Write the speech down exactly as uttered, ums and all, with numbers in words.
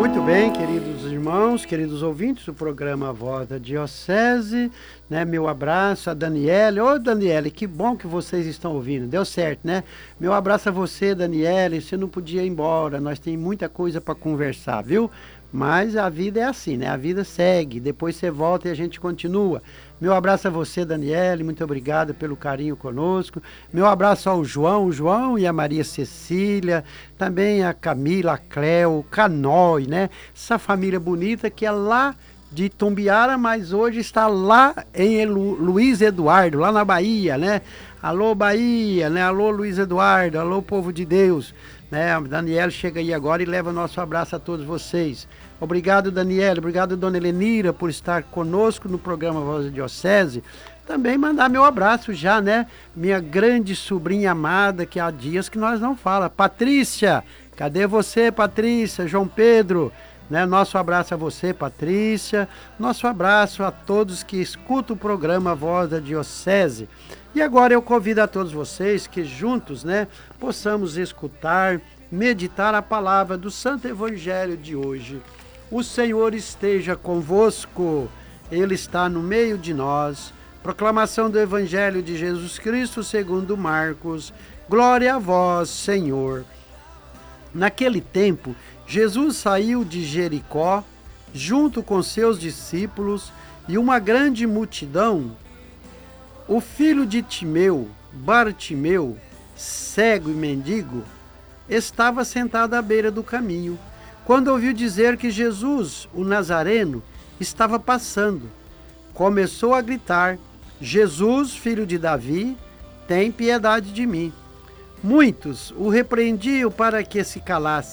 Muito bem, queridos irmãos, queridos ouvintes do programa Voz da Diocese, né? Meu abraço a Daniele. Ô, Daniele, que bom que vocês estão ouvindo, deu certo, né? Meu abraço a você, Daniele, você não podia ir embora, nós temos muita coisa para conversar, viu? Mas a vida é assim, né? A vida segue, depois você volta e a gente continua. Meu abraço a você, Daniele, muito obrigado pelo carinho conosco. Meu abraço ao João, o João e a Maria Cecília, também a Camila, a Cleo, o Canói, né? Essa família bonita que é lá de Tumbiara, mas hoje está lá em Lu, Luiz Eduardo, lá na Bahia, né? Alô, Bahia, né? Alô, Luiz Eduardo, alô, povo de Deus. Né? A Daniela chega aí agora e leva nosso abraço a todos vocês. Obrigado, Daniela, obrigado, Dona Helenira, por estar conosco no programa Voz da Diocese. Também mandar meu abraço já, né? Minha grande sobrinha amada, que há dias que nós não fala. Patrícia, cadê você, Patrícia? João Pedro, né? Nosso abraço a você, Patrícia. Nosso abraço a todos que escutam o programa Voz da Diocese. E agora eu convido a todos vocês que juntos, né, possamos escutar, meditar a palavra do Santo Evangelho de hoje. O Senhor esteja convosco, Ele está no meio de nós. Proclamação do Evangelho de Jesus Cristo segundo Marcos. Glória a vós, Senhor. Naquele tempo, Jesus saiu de Jericó, junto com seus discípulos e uma grande multidão. O filho de Timeu, Bartimeu, cego e mendigo, estava sentado à beira do caminho, quando ouviu dizer que Jesus, o Nazareno, estava passando. Começou a gritar: Jesus, filho de Davi, tem piedade de mim. Muitos o repreendiam para que se calasse.